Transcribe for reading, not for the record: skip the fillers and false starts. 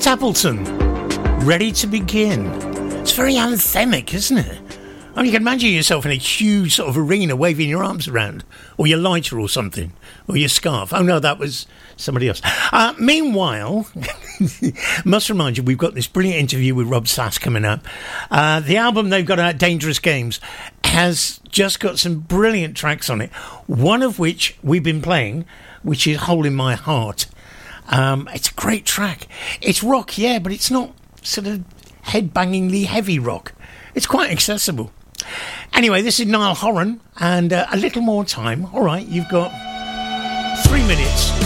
Appleton, Ready to Begin. It's very anthemic, isn't it? I mean, you can imagine yourself in a huge sort of arena waving your arms around, or your lighter or something, or your scarf. Oh no, that was somebody else. Meanwhile, must remind you, we've got this brilliant interview with Rob Sass coming up. The album they've got out, Dangerous Games, has just got some brilliant tracks on it, one of which we've been playing, which is Hole in My Heart. It's a great track. It's rock, yeah, but it's not sort of head-bangingly heavy rock. It's quite accessible. Anyway, this is Niall Horan, and a little more time. All right, you've got 3 minutes.